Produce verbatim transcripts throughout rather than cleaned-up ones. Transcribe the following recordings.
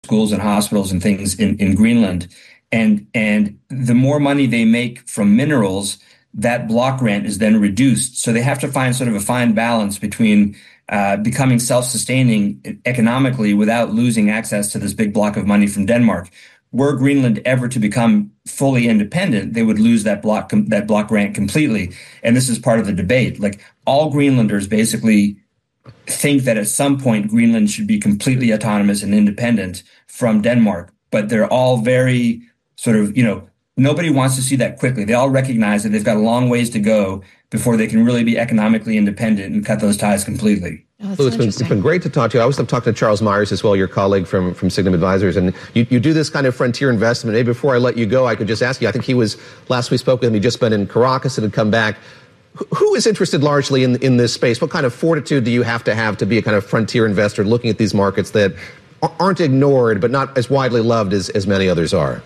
schools and hospitals and things in, in Greenland. And, and the more money they make from minerals, that block grant is then reduced. So they have to find sort of a fine balance between uh, becoming self-sustaining economically without losing access to this big block of money from Denmark. Were Greenland ever to become fully independent, they would lose that block that block grant completely. And this is part of the debate. Like, all Greenlanders basically think that at some point Greenland should be completely autonomous and independent from Denmark. But they're all very sort of, you know, nobody wants to see that quickly. They all recognize that they've got a long ways to go before they can really be economically independent and cut those ties completely. Oh, Lou, it's been, it's been great to talk to you. I always love talking to Charles Myers as well, your colleague from, from Signum Advisors. And you, you do this kind of frontier investment. Maybe before I let you go, I could just ask you, I think he was, last we spoke with him, he'd just been in Caracas and had come back. Who is interested largely in, in this space? What kind of fortitude do you have to have to be a kind of frontier investor looking at these markets that aren't ignored, but not as widely loved as, as many others are?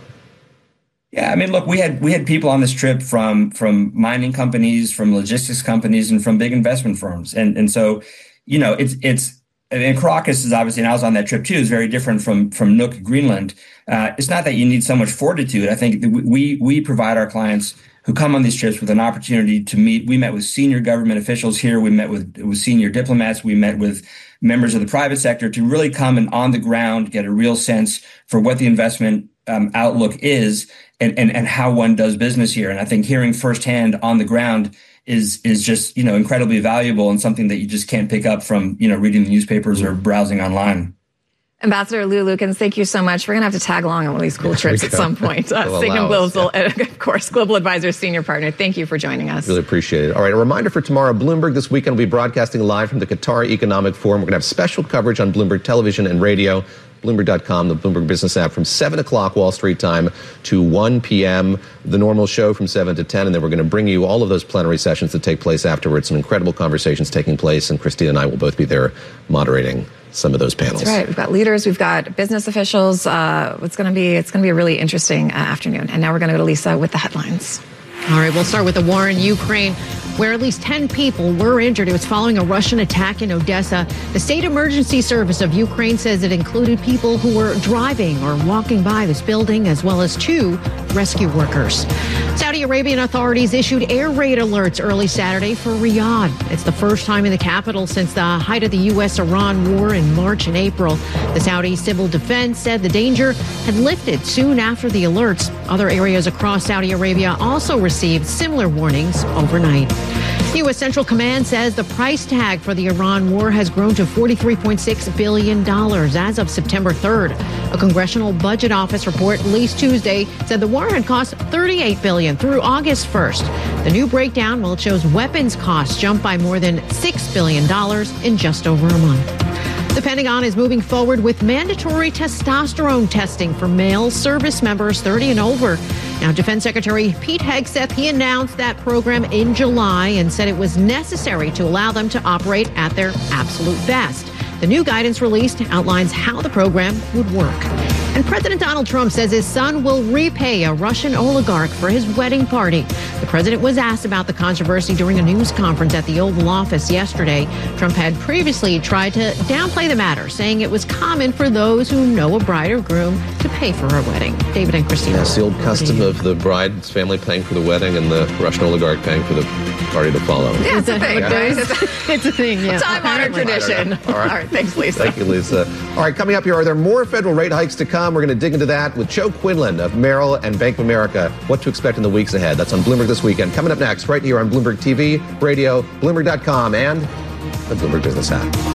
Yeah, I mean, look, we had we had people on this trip from from mining companies, from logistics companies, and from big investment firms. And and so, you know, it's it's and Caracas is obviously, and I was on that trip too, is very different from from Nuuk, Greenland. Uh, it's not that you need so much fortitude. I think we we provide our clients who come on these trips with an opportunity to meet. We met with senior government officials here. We met with with senior diplomats. We met with members of the private sector to really come and on the ground get a real sense for what the investment um, outlook is. And, and, and how one does business here. And I think hearing firsthand on the ground is is just, you know, incredibly valuable and something that you just can't pick up from, you know, reading the newspapers or browsing online. Ambassador Lou Lukens, thank you so much. We're going to have to tag along on one of these cool trips at some point. Uh, Signum Global, yeah. And of course, Global Advisors Senior Partner. Thank you for joining us. Really appreciate it. All right, a reminder for tomorrow, Bloomberg this weekend will be broadcasting live from the Qatar Economic Forum. We're going to have special coverage on Bloomberg Television and Radio. Bloomberg dot com, the Bloomberg Business app, from seven o'clock Wall Street time to one p.m., the normal show from seven to ten, and then we're going to bring you all of those plenary sessions that take place afterwards. Some incredible conversations taking place, and Christina and I will both be there moderating some of those panels. That's right. We've got leaders, we've got business officials. Uh, it's going to be it's going to be a really interesting uh, afternoon. And now we're going to go to Lisa with the headlines. All right, we'll start with the war in Ukraine, where at least ten people were injured. It was following a Russian attack in Odessa. The State Emergency Service of Ukraine says it included people who were driving or walking by this building, as well as two rescue workers. Saudi Arabian authorities issued air raid alerts early Saturday for Riyadh. It's the first time in the capital since the height of the U S Iran war in March and April. The Saudi Civil Defense said the danger had lifted soon after the alerts. Other areas across Saudi Arabia also received similar warnings overnight. U S Central Command says the price tag for the Iran war has grown to forty-three point six billion dollars as of September third. A Congressional Budget Office report released Tuesday said the war had cost thirty-eight billion dollars through August first. The new breakdown, well, it shows weapons costs jumped by more than six billion dollars in just over a month. The Pentagon is moving forward with mandatory testosterone testing for male service members thirty and over. Now, Defense Secretary Pete Hegseth, he announced that program in July and said it was necessary to allow them to operate at their absolute best. The new guidance released outlines how the program would work. And President Donald Trump says his son will repay a Russian oligarch for his wedding party. The president was asked about the controversy during a news conference at the Oval Office yesterday. Trump had previously tried to downplay the matter, saying it was common for those who know a bride or groom to pay for her wedding. David and Christina. That's the old custom of the bride's family paying for the wedding and the Russian oligarch paying for the party to follow. Yeah, it's a thing. Yeah. It's a thing, yeah. Time-honored tradition. All right. All right, thanks, Lisa. Thank you, Lisa. All right, coming up here, are there more federal rate hikes to come? We're going to dig into that with Joe Quinlan of Merrill and Bank of America. What to expect in the weeks ahead. That's on Bloomberg This Weekend. Coming up next, right here on Bloomberg T V, radio, Bloomberg dot com, and the Bloomberg Business app.